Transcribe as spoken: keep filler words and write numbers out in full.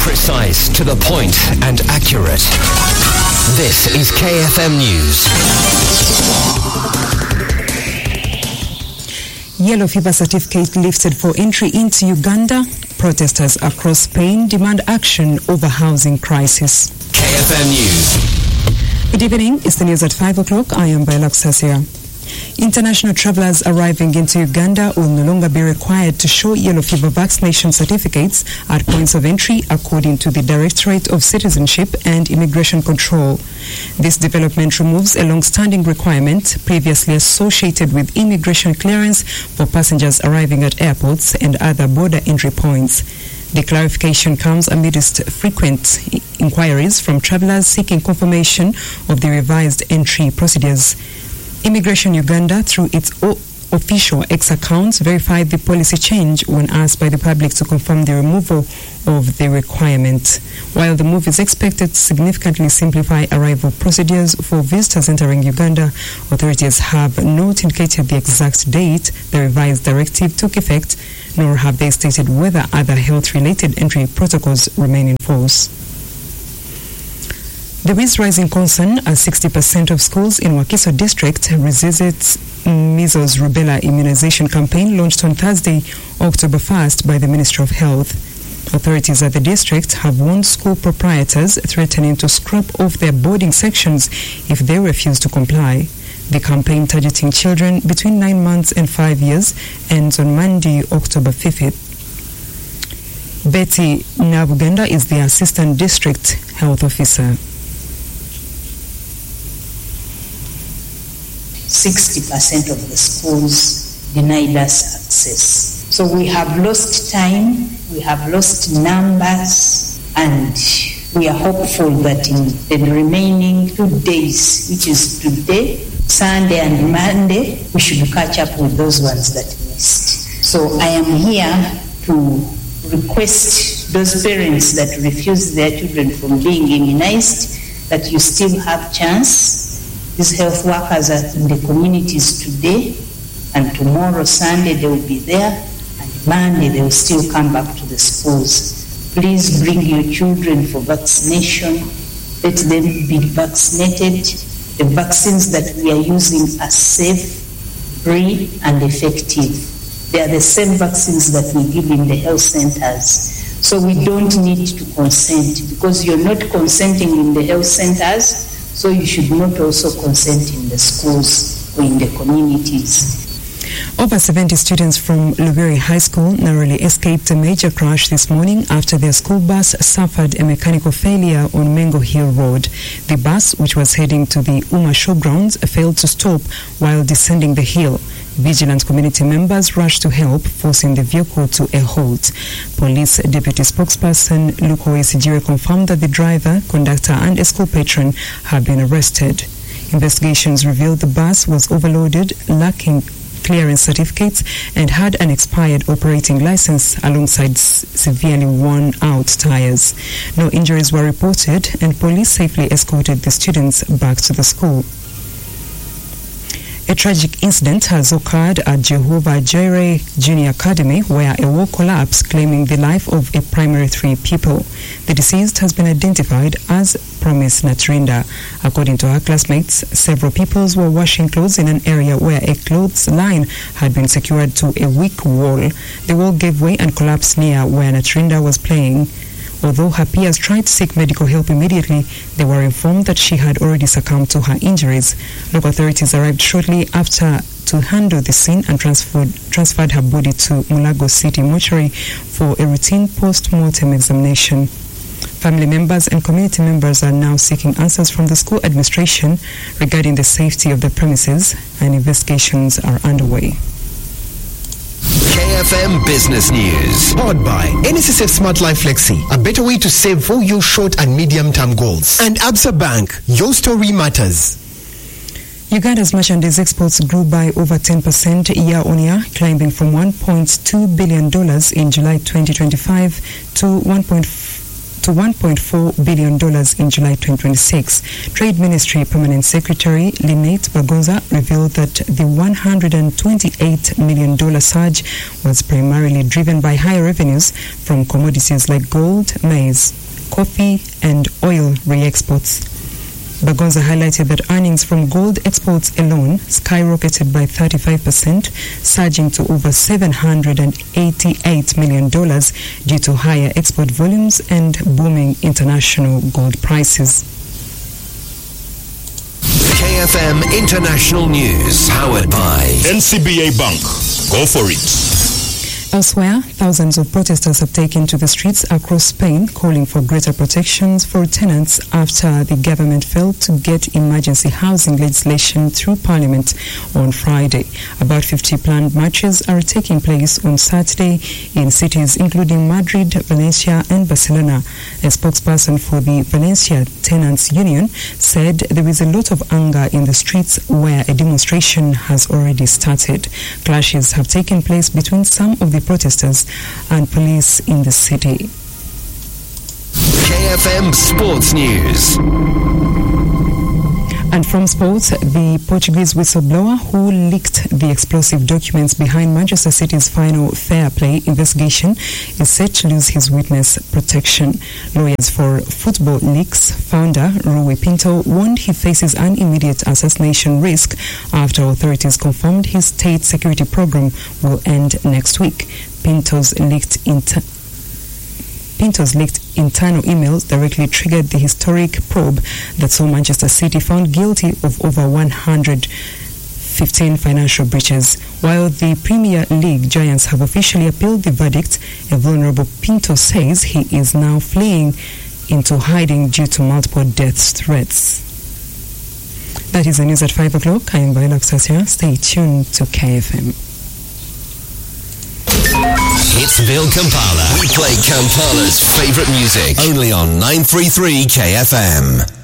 Precise, to the point, and accurate. This is K F M News. Yellow fever certificate lifted for entry into Uganda. Protesters across Spain demand action over housing crisis. K F M News. Good evening. It's the news at five o'clock. I am Bailak Sasia. International travelers arriving into Uganda will no longer be required to show yellow fever vaccination certificates at points of entry, according to the Directorate of Citizenship and Immigration Control. This development removes a long-standing requirement previously associated with immigration clearance for passengers arriving at airports and other border entry points. The clarification comes amidst frequent inquiries from travelers seeking confirmation of the revised entry procedures. Immigration Uganda, through its o- official X accounts, verified the policy change when asked by the public to confirm the removal of the requirement. While the move is expected to significantly simplify arrival procedures for visitors entering Uganda, authorities have not indicated the exact date the revised directive took effect, nor have they stated whether other health-related entry protocols remain in force. There is rising concern as sixty percent of schools in Wakiso district resist its measles rubella immunization campaign launched on Thursday, October first by the Ministry of Health. Authorities at the district have warned school proprietors, threatening to scrap off their boarding sections if they refuse to comply. The campaign, targeting children between nine months and five years, ends on Monday, October fifth. Betty Nabuganda is the Assistant District Health Officer. sixty percent of the schools denied us access. So we have lost time, we have lost numbers, and we are hopeful that in the remaining two days, which is today, Sunday and Monday, we should catch up with those ones that missed. So I am here to request those parents that refuse their children from being immunized that you still have chance. These health workers are in the communities today, and tomorrow, Sunday, they will be there, and Monday, they will still come back to the schools. Please bring your children for vaccination. Let them be vaccinated. The vaccines that we are using are safe, free, and effective. They are the same vaccines that we give in the health centers. So we don't need to consent, because you're not consenting in the health centers, so you should not also consent in the schools or in the communities. Over seventy students from Luberi High School narrowly escaped a major crash this morning after their school bus suffered a mechanical failure on Mengo Hill Road. The bus, which was heading to the Uma Showgrounds, failed to stop while descending the hill. Vigilant community members rushed to help, forcing the vehicle to a halt. Police Deputy Spokesperson Luko Isijire confirmed that the driver, conductor and a school patron have been arrested. Investigations revealed the bus was overloaded, lacking clearance certificates, and had an expired operating license alongside s- severely worn out tires. No injuries were reported, and police safely escorted the students back to the school. A tragic incident has occurred at Jehovah Jireh Junior Academy, where a wall collapsed, claiming the life of a primary three pupil. The deceased has been identified as Promise Natrinda. According to her classmates, several pupils were washing clothes in an area where a clothes line had been secured to a weak wall. The wall gave way and collapsed near where Natrinda was playing. Although her peers tried to seek medical help immediately, they were informed that she had already succumbed to her injuries. Local authorities arrived shortly after to handle the scene and transferred, transferred her body to Mulago City Mortuary for a routine post-mortem examination. Family members and community members are now seeking answers from the school administration regarding the safety of the premises, and investigations are underway. K F M Business News. Powered by N S S F Smart Life Flexi, a better way to save for your short and medium-term goals. And Absa Bank, your story matters. Uganda's merchandise exports grew by over ten percent year-on-year, climbing from one point two billion dollars in July twenty twenty-five to one point to one point four billion dollars in July twenty twenty-six. Trade Ministry Permanent Secretary Lynette Bagonza revealed that the one hundred twenty-eight million dollars surge was primarily driven by higher revenues from commodities like gold, maize, coffee, and oil re-exports. Bagonza highlighted that earnings from gold exports alone skyrocketed by thirty-five percent, surging to over seven hundred eighty-eight million dollars due to higher export volumes and booming international gold prices. K F M International News, powered by N C B A Bank. Go for it. Elsewhere, thousands of protesters have taken to the streets across Spain calling for greater protections for tenants after the government failed to get emergency housing legislation through Parliament on Friday. About fifty planned marches are taking place on Saturday in cities including Madrid, Valencia and Barcelona. A spokesperson for the Valencia Tenants Union said there is a lot of anger in the streets where a demonstration has already started. Clashes have taken place between some of the protesters and police in the city. K F M Sports News. And from sports, the Portuguese whistleblower who leaked the explosive documents behind Manchester City's final fair play investigation is set to lose his witness protection. Lawyers for Football Leaks founder Rui Pinto warned he faces an immediate assassination risk after authorities confirmed his state security program will end next week. Pinto's leaked inter- Pinto's leaked internal emails directly triggered the historic probe that saw Manchester City found guilty of over one hundred fifteen financial breaches. While the Premier League giants have officially appealed the verdict, a vulnerable Pinto says he is now fleeing into hiding due to multiple death threats. That is the news at five o'clock. I am Viola Xasia. Stay tuned to K F M. Hitsville Kampala. We play Kampala's favorite music only on nine thirty-three K F M.